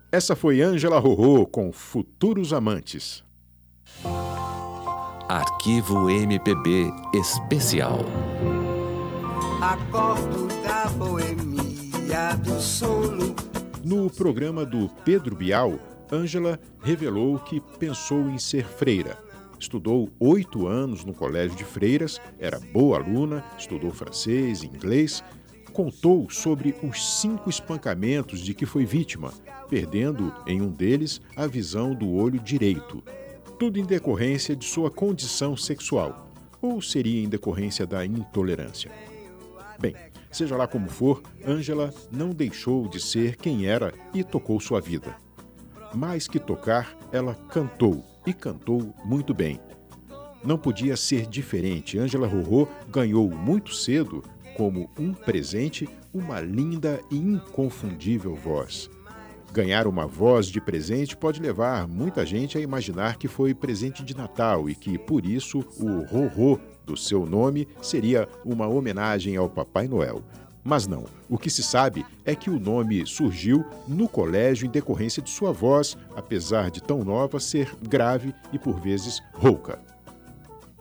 Essa foi Ângela Rorô com Futuros Amantes. Arquivo MPB Especial. Acordo da boemia do sono. No programa do Pedro Bial, Ângela revelou que pensou em ser freira. Estudou 8 anos no colégio de freiras, era boa aluna, estudou francês e inglês. Contou sobre os 5 espancamentos de que foi vítima, perdendo em um deles a visão do olho direito. Tudo em decorrência de sua condição sexual, ou seria em decorrência da intolerância. Bem, seja lá como for, Ângela não deixou de ser quem era e tocou sua vida. Mais que tocar, ela cantou, e cantou muito bem. Não podia ser diferente. Ângela Rorô ganhou muito cedo, como um presente, uma linda e inconfundível voz. Ganhar uma voz de presente pode levar muita gente a imaginar que foi presente de Natal e que, por isso, o Rorô do seu nome seria uma homenagem ao Papai Noel. Mas não, o que se sabe é que o nome surgiu no colégio em decorrência de sua voz, apesar de tão nova, ser grave e por vezes rouca.